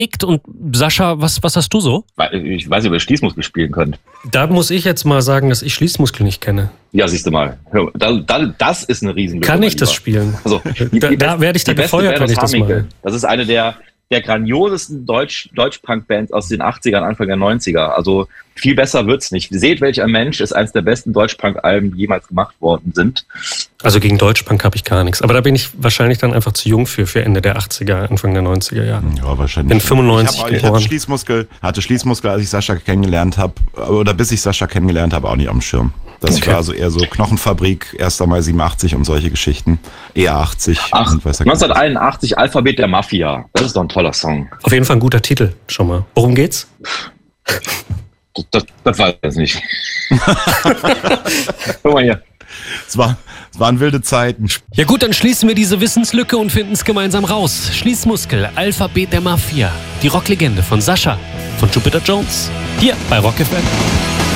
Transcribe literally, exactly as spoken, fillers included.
ickt. Und Sascha, was, was hast du so? Ich weiß nicht, ob ihr Schließmuskel spielen könnt. Da muss ich jetzt mal sagen, dass ich Schließmuskel nicht kenne. Ja, siehst du mal. Da, da, das ist eine Riesenlücke. Kann ich das spielen? Also, die, da die da werde ich da gefeuert, wenn ich das mache. Das ist eine der, der grandiosesten Deutsch, Deutsch-Punk-Bands aus den achtzigern, Anfang der neunziger. Also viel besser wird's nicht. Seht, welch ein Mensch ist eines der besten Deutsch-Punk-Alben, die jemals gemacht worden sind. Also gegen Deutsch-Punk habe ich gar nichts. Aber da bin ich wahrscheinlich dann einfach zu jung für, für Ende der achtziger, Anfang der neunziger Jahre. Ja, wahrscheinlich. Bin fünfundneunzig ich, hab, geboren. ich hatte Schließmuskel, hatte Schließmuskel, als ich Sascha kennengelernt habe. Oder bis ich Sascha kennengelernt habe, auch nicht am Schirm. Das okay. war also eher so Knochenfabrik, erst einmal siebenundachtzig und solche Geschichten. Eher achtzig. Ach, neunzehnhunderteinundachtzig, Alphabet der Mafia. Das ist doch ein toller Song. Auf jeden Fall ein guter Titel, schon mal. Worum geht's? Das, das, das weiß ich jetzt nicht. Guck mal hier. Es, war, es waren wilde Zeiten. Ja gut, dann schließen wir diese Wissenslücke und finden es gemeinsam raus. Schließmuskel, Alphabet der Mafia. Die Rocklegende von Sascha, von Jupiter Jones. Hier bei Rock F M.